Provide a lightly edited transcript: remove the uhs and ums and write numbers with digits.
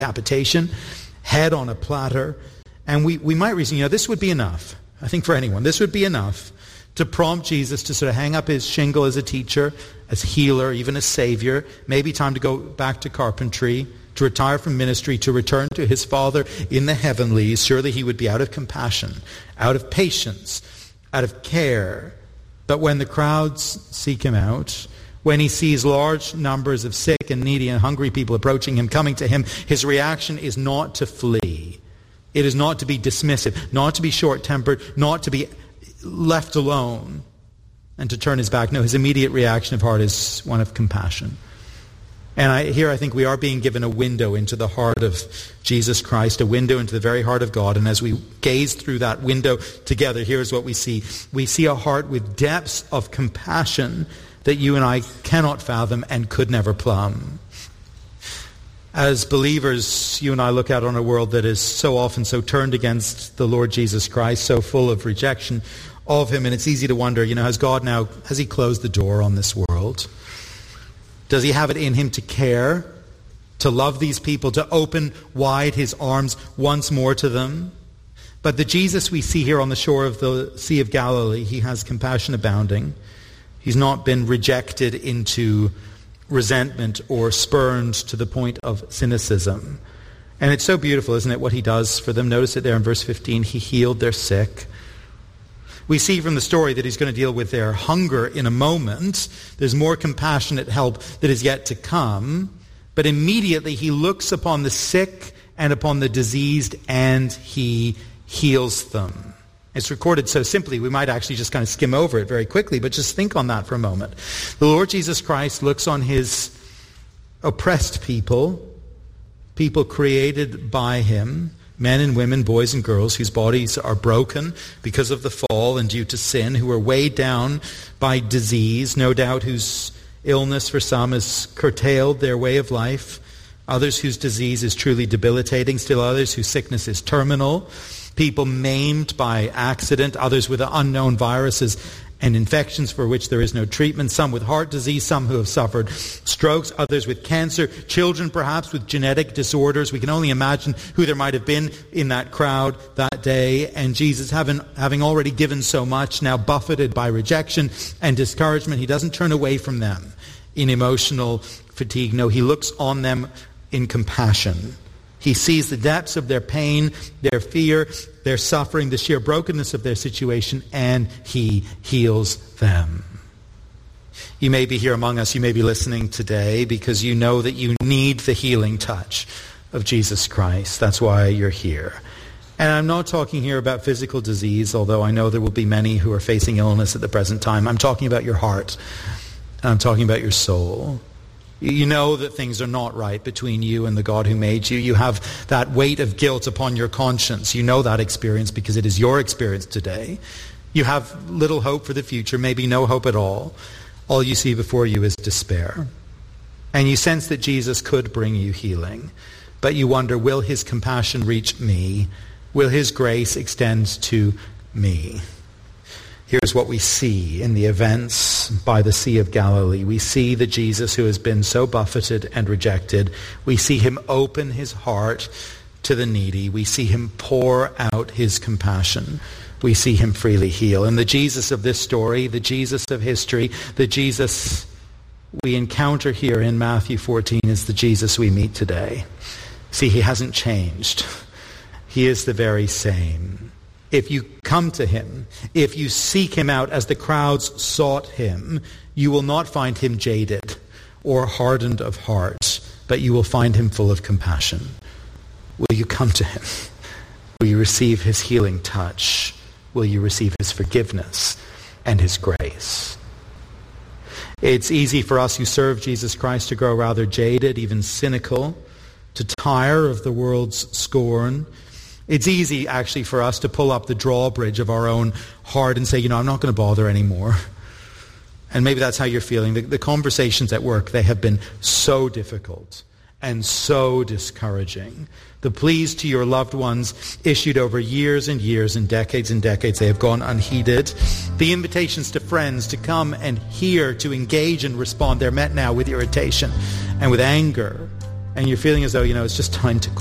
decapitation, head on a platter. And we might reason, this would be enough. I think for anyone, this would be enough to prompt Jesus to sort of hang up his shingle as a teacher, as healer, even as Savior. Maybe time to go back to carpentry, to retire from ministry, to return to his Father in the heavenlies. Surely he would be out of compassion, out of patience, out of care. But when the crowds seek him out, when he sees large numbers of sick and needy and hungry people approaching him, coming to him, his reaction is not to flee. It is not to be dismissive, not to be short-tempered, not to be left alone and to turn his back. No, his immediate reaction of heart is one of compassion. And I think we are being given a window into the heart of Jesus Christ, a window into the very heart of God. And as we gaze through that window together, here's what we see. We see a heart with depths of compassion that you and I cannot fathom and could never plumb. As believers, you and I look out on a world that is so often so turned against the Lord Jesus Christ, so full of rejection of him, and it's easy to wonder, has he closed the door on this world? Does he have it in him to care, to love these people, to open wide his arms once more to them? But the Jesus we see here on the shore of the Sea of Galilee, he has compassion abounding. He's not been rejected into resentment or spurned to the point of cynicism. And it's so beautiful, isn't it, what he does for them? Notice it there in verse 15. He healed their sick. We see from the story that he's going to deal with their hunger in a moment. There's more compassionate help that is yet to come. But immediately he looks upon the sick and upon the diseased and he heals them. It's recorded so simply, we might actually just kind of skim over it very quickly, but just think on that for a moment. The Lord Jesus Christ looks on his oppressed people created by him, men and women, boys and girls, whose bodies are broken because of the fall and due to sin, who are weighed down by disease, no doubt whose illness for some has curtailed their way of life, others whose disease is truly debilitating, still others whose sickness is terminal, people maimed by accident, others with unknown viruses and infections for which there is no treatment, some with heart disease, some who have suffered strokes, others with cancer, children perhaps with genetic disorders. We can only imagine who there might have been in that crowd that day. And Jesus, having already given so much, now buffeted by rejection and discouragement, he doesn't turn away from them in emotional fatigue. No, he looks on them in compassion. He sees the depths of their pain, their fear, their suffering, the sheer brokenness of their situation, and he heals them. You may be here among us, you may be listening today because you know that you need the healing touch of Jesus Christ. That's why you're here. And I'm not talking here about physical disease, although I know there will be many who are facing illness at the present time. I'm talking about your heart. And I'm talking about your soul. You know that things are not right between you and the God who made you. You have that weight of guilt upon your conscience. You know that experience because it is your experience today. You have little hope for the future, maybe no hope at all. All you see before you is despair. And you sense that Jesus could bring you healing. But you wonder, will his compassion reach me? Will his grace extend to me? Here's what we see in the events by the Sea of Galilee. We see the Jesus who has been so buffeted and rejected. We see him open his heart to the needy. We see him pour out his compassion. We see him freely heal. And the Jesus of this story, the Jesus of history, the Jesus we encounter here in Matthew 14 is the Jesus we meet today. See, he hasn't changed. He is the very same. If you come to him, if you seek him out as the crowds sought him, you will not find him jaded or hardened of heart, but you will find him full of compassion. Will you come to him? Will you receive his healing touch? Will you receive his forgiveness and his grace? It's easy for us who serve Jesus Christ to grow rather jaded, even cynical, to tire of the world's scorn. It's easy, actually, for us to pull up the drawbridge of our own heart and say, I'm not going to bother anymore. And maybe that's how you're feeling. The conversations at work, they have been so difficult and so discouraging. The pleas to your loved ones issued over years and years and decades, they have gone unheeded. The invitations to friends to come and hear, to engage and respond, they're met now with irritation and with anger and you're feeling as though, it's just time to